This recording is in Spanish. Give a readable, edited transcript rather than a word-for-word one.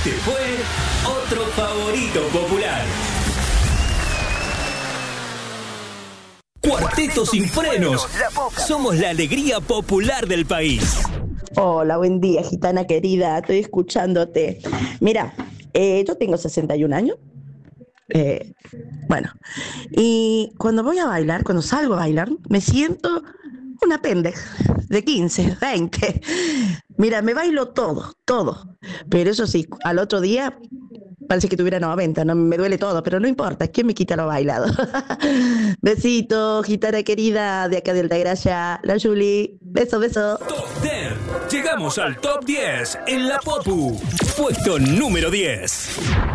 Este fue otro favorito popular. Cuarteto Sin Frenos. Somos la alegría popular del país. Hola, buen día, gitana querida. Estoy escuchándote. Mira, yo tengo 61 años. Bueno, y cuando voy a bailar, cuando salgo a bailar, me siento una pendeja de 15, 20. Mira, me bailo todo, todo. Pero eso sí, al otro día parece que tuviera 90, no me duele todo, pero no importa, ¿quién me quita lo bailado? Besito, gitana querida, de acá de Altagracia, la Juli. Beso, beso. Top 10. Llegamos al top 10 en la Popu. Puesto número 10.